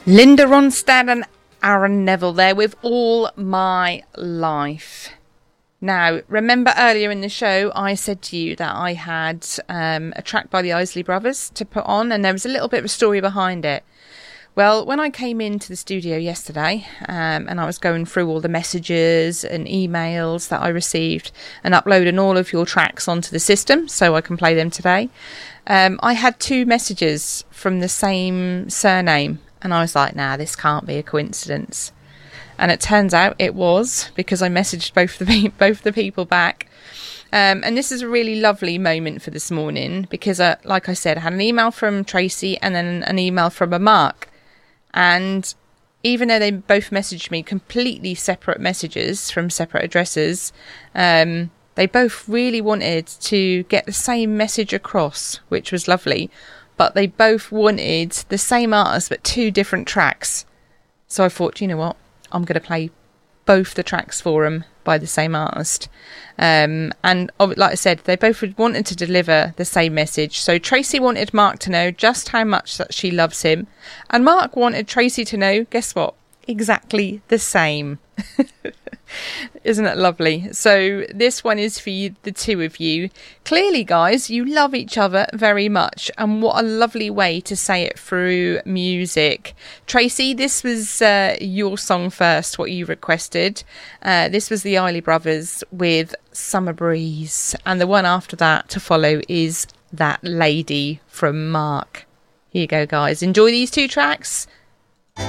Linda Ronstadt and Aaron Neville there with All My Life. Now, remember earlier in the show, I said to you that I had a track by the Isley Brothers to put on, and there was a little bit of a story behind it. Well, when I came into the studio yesterday and I was going through all the messages and emails that I received and uploading all of your tracks onto the system so I can play them today, I had 2 messages from the same surname. And I was like, nah, this can't be a coincidence. And it turns out it was, because I messaged both the people back. And this is a really lovely moment for this morning because, like I said, I had an email from Tracy and then an email from a Mark. And even though they both messaged me completely separate messages from separate addresses, they both really wanted to get the same message across, which was lovely. But they both wanted the same artist, but 2 different tracks. So I thought, you know what? I'm going to play both the tracks for them by the same artist. And like I said, they both wanted to deliver the same message. So Tracy wanted Mark to know just how much that she loves him. And Mark wanted Tracy to know, guess what? Exactly the same. Isn't it lovely? So this one is for you, the 2 of you. Clearly, guys, you love each other very much, and what a lovely way to say it through music. Tracy, this was your song first, what you requested. This was the Isley Brothers with Summer Breeze, and the one after that to follow is That Lady from Mark. Here you go, guys. Enjoy these 2 tracks,